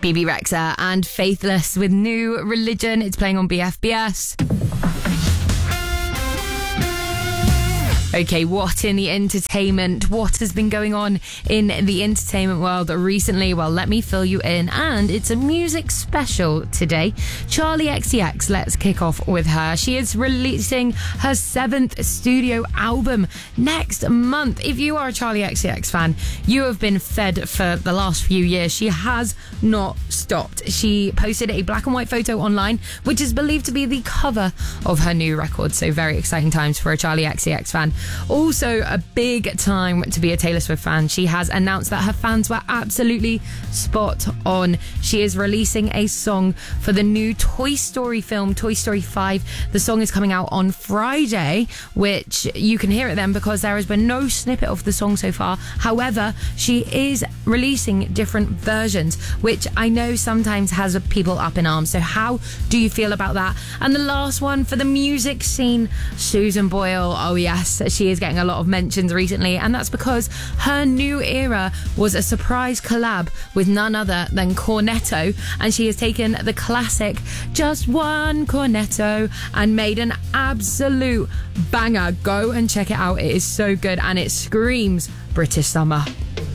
Bebe Rexha and Faithless with New Religion. It's playing on BFBS. Okay, what in the entertainment? What has been going on in the entertainment world recently? Well, let me fill you in. And it's a music special today. Charli XCX, let's kick off with her. She is releasing her 7th studio album next month. If you are a Charli XCX fan, you have been fed for the last few years. She has not stopped. She posted a black and white photo online, which is believed to be the cover of her new record. So very exciting times for a Charli XCX fan. Also, a big time to be a Taylor Swift fan. She has announced that her fans were absolutely spot on. She is releasing a song for the new Toy Story film, Toy Story 5. The song is coming out on Friday, which you can hear it then because there has been no snippet of the song so far. However, she is releasing different versions, which I know sometimes has people up in arms. So how do you feel about that? And the last one for the music scene, Susan Boyle. Oh yes, she is getting a lot of mentions recently, and that's because her new era was a surprise collab with none other than Cornetto, and she has taken the classic Just One Cornetto and made an absolute banger. Go and check it out. It is so good and it screams British summer.